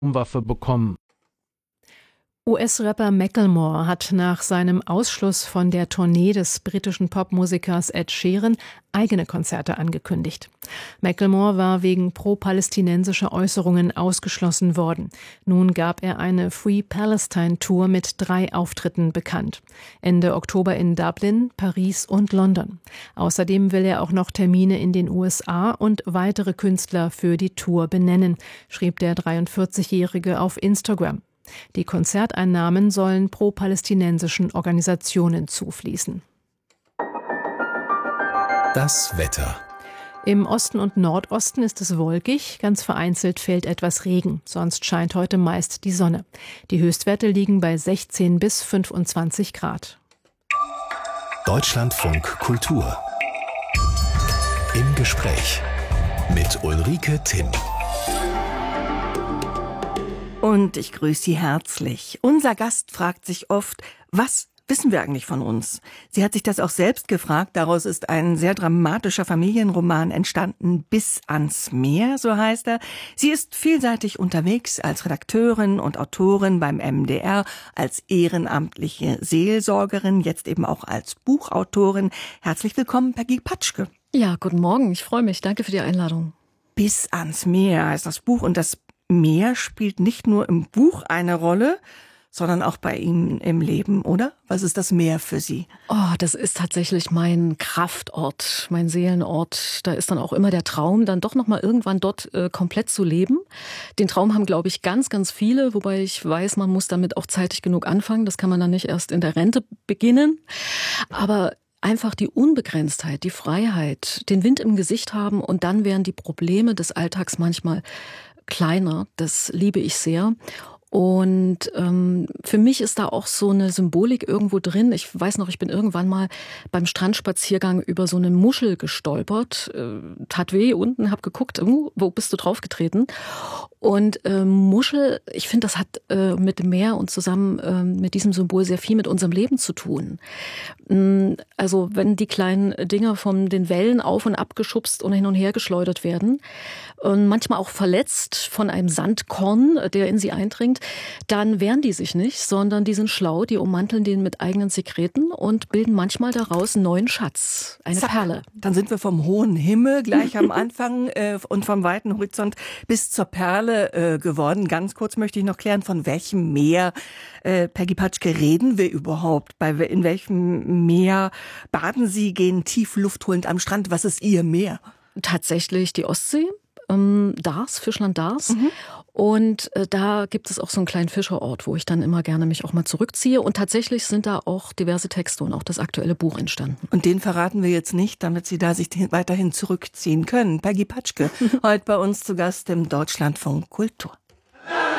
Waffe bekommen. US-Rapper Macklemore hat nach seinem Ausschluss von der Tournee des britischen Popmusikers Ed Sheeran eigene Konzerte angekündigt. Macklemore war wegen pro-palästinensischer Äußerungen ausgeschlossen worden. Nun gab er eine Free Palestine Tour mit 3 Auftritten bekannt. Ende Oktober in Dublin, Paris und London. Außerdem will er auch noch Termine in den USA und weitere Künstler für die Tour benennen, schrieb der 43-Jährige auf Instagram. Die Konzerteinnahmen sollen pro-palästinensischen Organisationen zufließen. Das Wetter. Im Osten und Nordosten ist es wolkig, ganz vereinzelt fällt etwas Regen, sonst scheint heute meist die Sonne. Die Höchstwerte liegen bei 16 bis 25 Grad. Deutschlandfunk Kultur. Im Gespräch mit Ulrike Timm. Und ich grüße Sie herzlich. Unser Gast fragt sich oft, was wissen wir eigentlich von uns? Sie hat sich das auch selbst gefragt. Daraus ist ein sehr dramatischer Familienroman entstanden, Bis ans Meer, so heißt er. Sie ist vielseitig unterwegs als Redakteurin und Autorin beim MDR, als ehrenamtliche Seelsorgerin, jetzt eben auch als Buchautorin. Herzlich willkommen, Peggy Patschke. Ja, guten Morgen. Ich freue mich. Danke für die Einladung. Bis ans Meer heißt das Buch, und das Meer spielt nicht nur im Buch eine Rolle, sondern auch bei Ihnen im Leben, oder? Was ist das Meer für Sie? Oh, das ist tatsächlich mein Kraftort, mein Seelenort. Da ist dann auch immer der Traum, dann doch noch mal irgendwann dort komplett zu leben. Den Traum haben, glaube ich, ganz, ganz viele, wobei ich weiß, man muss damit auch zeitig genug anfangen. Das kann man dann nicht erst in der Rente beginnen. Aber einfach die Unbegrenztheit, die Freiheit, den Wind im Gesicht haben, und dann werden die Probleme des Alltags manchmal kleiner. Das liebe ich sehr. Und für mich ist da auch so eine Symbolik irgendwo drin. Ich weiß noch, ich bin irgendwann mal beim Strandspaziergang über so eine Muschel gestolpert. Tat weh unten, hab geguckt, wo bist du draufgetreten? Und Muschel, ich finde, das hat mit dem Meer und zusammen mit diesem Symbol sehr viel mit unserem Leben zu tun. Also wenn die kleinen Dinger von den Wellen auf und ab geschubst und hin und her geschleudert werden und manchmal auch verletzt von einem Sandkorn, der in sie eindringt, dann wehren die sich nicht, sondern die sind schlau, die ummanteln den mit eigenen Sekreten und bilden manchmal daraus einen neuen Schatz, eine Perle. Dann sind wir vom hohen Himmel gleich am Anfang und vom weiten Horizont bis zur Perle geworden. Ganz kurz möchte ich noch klären, von welchem Meer, Peggy Patschke, reden wir überhaupt? In welchem Meer baden Sie, gehen tief luftholend am Strand? Was ist Ihr Meer? Tatsächlich die Ostsee. Dars, Fischland Dars. Und da gibt es auch so einen kleinen Fischerort, wo ich dann immer gerne mich auch mal zurückziehe. Und tatsächlich sind da auch diverse Texte und auch das aktuelle Buch entstanden. Und den verraten wir jetzt nicht, damit Sie da sich weiterhin zurückziehen können. Peggy Patschke, heute bei uns zu Gast im Deutschlandfunk Kultur.